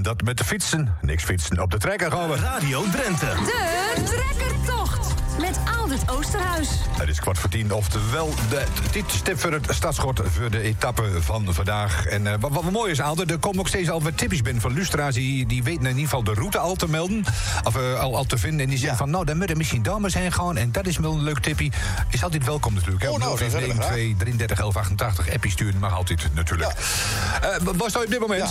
dat met de fietsen, niks fietsen, op de trekker gaan we. Radio Drenthe. De trekkertocht met Aldert Oosterhuis. Het is 9:15, oftewel dit stip voor het startschot voor de etappe van vandaag. En wat mooi is, Aldert, er komen ook steeds al wat tipjes binnen van lustra's. Die weten in ieder geval de route al te melden, of al te vinden. En die zeggen van, nou, dan moet er misschien dames heen gaan. En dat is wel een leuk tipje. Is altijd welkom natuurlijk. Hè? 059 33 11 88. Appie sturen mag altijd natuurlijk. Ja. Waar sta je op dit moment? Ja.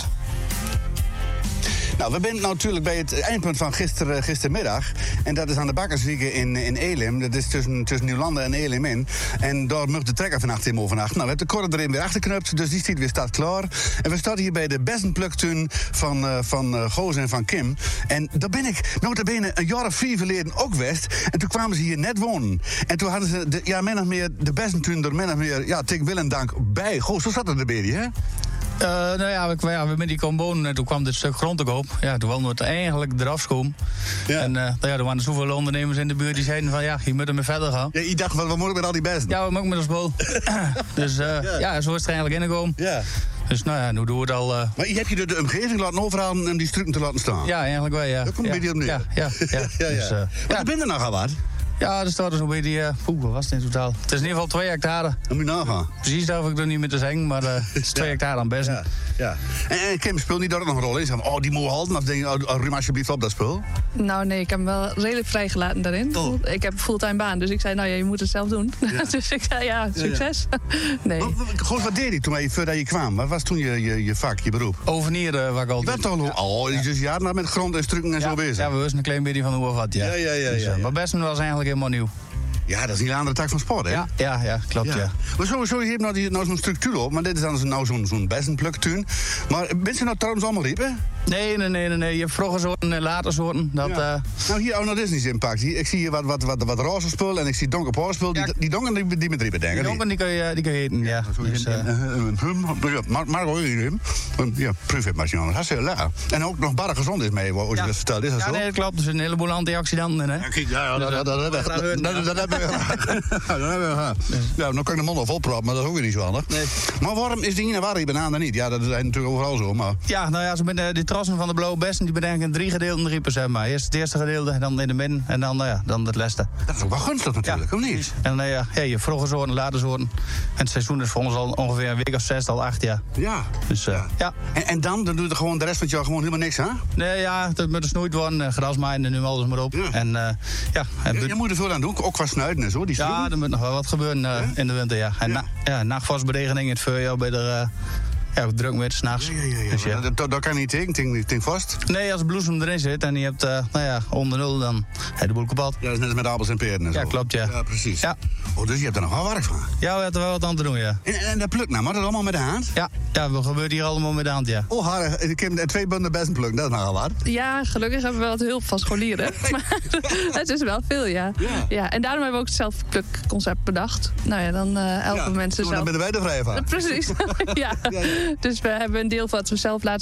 Nou, we zijn natuurlijk bij het eindpunt van gistermiddag. En dat is aan de Bakkerswieke in Elim. Dat is tussen Nieuwlanden en Elim in. En daar mag de trekker vannacht in overnachten. Nou, we hebben de korre erin weer achterknupt, dus die staat weer klaar. En we staan hier bij de besenpluktuin van Goos en van Kim. En daar ben ik notabene een jaar of 4 geleden ook geweest. En toen kwamen ze hier net wonen. En toen hadden ze min of meer de besentuin er min of meer, tegen wil en dank bij. Goos, zo zat het erbij, hè? We met die komen wonen en toen kwam dit stuk grond ook op. Ja, toen wilden we het eigenlijk eraf schoon. Ja. En er waren zoveel ondernemers in de buurt die zeiden van je moet ermee verder gaan. Ja, je dacht, wat moet ik met al die besten? Ja, we moeten met ons bol. Dus zo is het eigenlijk ingekomen. Ja. Dus nu doen we het al... Maar je hebt je de omgeving laten overhalen om die strukken te laten staan? Ja, eigenlijk wel, ja. Dat komt een beetje op neer. Ja. Dus, maar ben er nog al wat? Ja, er staat dus een beetje... wat was het in totaal? Het is in ieder geval 2 hectare. Dan moet je nagaan. Precies, daar hoef ik er niet meer te zeggen, maar het is 2 hectare aan bessen. Ja. En Kim, speelt niet daar ook nog een rol in? Van, die moet houden, of denk je, ruim alsjeblieft op dat spul? Nou nee, ik heb hem wel redelijk vrijgelaten daarin. Oh. Ik heb een fulltime baan, dus ik zei, je moet het zelf doen. Ja. Dus ik zei, succes. Nee. Goed, wat deed je voordat je kwam? Wat was toen je vak, je beroep? Overnier waar ik altijd... Je bent toch dus jaren met grond en strukken en zo bezig? Ja, we wisten een klein beetje van hoe of wat, ja. Ja. Maar bessen was eigenlijk helemaal nieuw. Ja, dat is niet een andere tak van sport, hè? Ja, klopt, ja. Maar sowieso, je hebt nou zo'n structuur op, maar dit is dan zo'n besenpluktuin. Maar ben je nou trouwens allemaal riepen? Nee. Je hebt vroege soorten en later soorten. Dat, Nou, hier ook Disney's impact. Ik zie hier wat roze spul en ik zie donker paarspul. Die donker die met riepen, denk ik. Die donker die kun je eten, ja. Marco, ja, proefhipmachine. Dat is heel lekker. En ook nog barre gezond is mee, wat je verteld. Is dat zo? Ja, nee, dat klopt. Er zitten een heleboel antioxidanten in, hè? Dat hebben we. Ja, dan kan ik de mond al volpraten, maar dat is ook weer niet zo handig. Nee. Maar waarom is die ene waar die bananen niet? Ja, dat is natuurlijk overal zo, maar... Ja, zo met die trassen van de blauwe bessen, die bedenken in 3 gedeelten riepen, zeg maar. Eerst het eerste gedeelte, dan in de midden en dan het laatste. Dat is ook wel gunstig natuurlijk, of niet? En je vroege soorten, late soorten. En het seizoen is voor ons al ongeveer een week of 6, al 8 jaar. Ja. Dus, ja. En dan doe je gewoon de rest van het jaar gewoon helemaal niks, hè? Nee, dat moet er snoeid worden, grasmaaien en nu alles maar op. Ja. En, je moet er veel aan doen, ook qua snuiten en zo. Ja, er moet nog wel wat gebeuren in de winter, ja. En nachtvorstberegening in het voorjaar bij de... druk met 's nachts. Ja. Dus dat kan niet tegen vast? Nee, als de bloesem erin zit en je hebt onder 0, dan heb je de boel kapot. Ja, dat is net als met appels en peren en zo. Ja, klopt, ja. Ja, precies. Ja. Dus je hebt er nog wel werk van? Ja, we hebben er wel wat aan te doen, ja. En dat plukt nou, maar dat allemaal met de hand? Ja, dat gebeurt hier allemaal met de hand, ja. Oh, Harre, ik heb 2 bunden bessen plukken, dat is nogal wat. Ja, gelukkig hebben we wel wat hulp van scholieren. Maar het is wel veel, ja. En daarom hebben we ook het zelfplukconcept bedacht. Nou ja, dan helpen mensen zelf. Dan ben wij er vrij van. Precies, ja. Dus we hebben een deel wat we zelf laten